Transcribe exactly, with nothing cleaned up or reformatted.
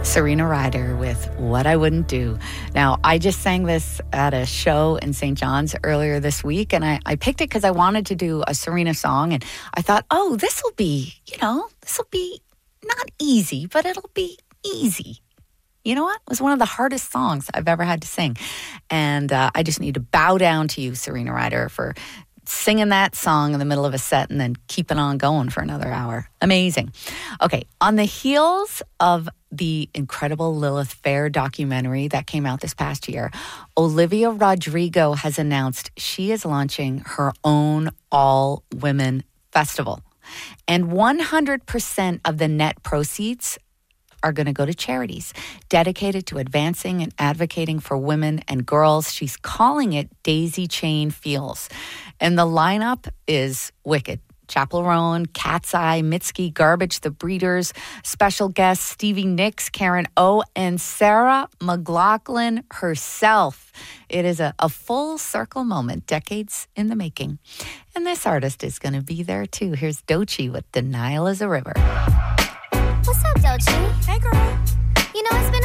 Serena Ryder with What I Wouldn't Do. Now, I just sang this at a show in Saint John's earlier this week, and I, I picked it because I wanted to do a Serena song, and I thought, oh, this will be, you know, this will be not easy, but it'll be easy. You know what? It was one of the hardest songs I've ever had to sing. And uh, I just need to bow down to you, Serena Ryder, for singing that song in the middle of a set and then keeping on going for another hour. Amazing. Okay, on the heels of the incredible Lilith Fair documentary that came out this past year, Olivia Rodrigo has announced she is launching her own all-women festival. And one hundred percent of the net proceeds are going to go to charities dedicated to advancing and advocating for women and girls. She's calling it Daisy Chain Feels. And the lineup is wicked. Chappell Roan, Cat's Eye, Mitski, Garbage, The Breeders, special guests Stevie Nicks, Karen O, and Sarah McLachlan herself. It is a, a full circle moment, decades in the making. And this artist is going to be there too. Here's Doechii with Denial is a River. What's up, Doechii? Hey, girl. You know, it's been